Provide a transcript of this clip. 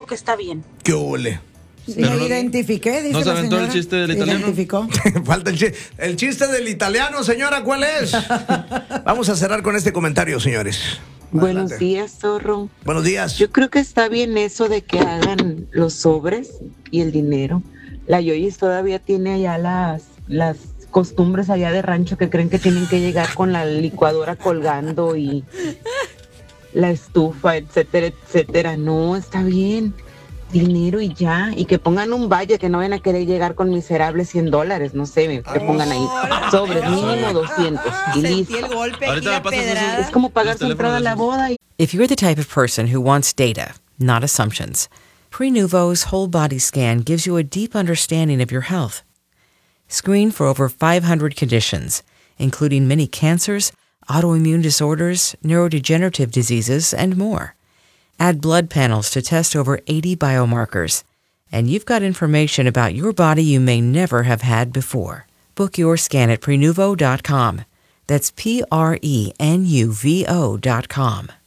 que está bien. ¿Qué ole? Sí, me identifiqué, dice ¿No se la aventó señora? el chiste del italiano? Identificó. Falta el chiste del italiano, señora, ¿cuál es? Vamos a cerrar con este comentario, señores. Buenos Adelante. días, zorro. Buenos días. Yo creo que está bien eso de que hagan los sobres y el dinero. La Yoyis todavía tiene allá las costumbres allá de rancho que creen que tienen que llegar con la licuadora colgando y la estufa, etcétera, etcétera. No, está bien. Dinero y ya. Y que pongan un valle, que no vayan a querer llegar con miserables $100. No sé, que pongan ahí sobres, mínimo 200 y listo. Sentí el golpe y Ahorita la me pasas pedrada. Es como pagar Los su entrada a la teléfonos. boda. If you're the type of person who wants data, not assumptions, Prenuvo's whole body scan gives you a deep understanding of your health. Screen for over 500 conditions, including many cancers, autoimmune disorders, neurodegenerative diseases, and more. Add blood panels to test over 80 biomarkers. And you've got information about your body you may never have had before. Book your scan at Prenuvo.com. That's Prenuvo.com.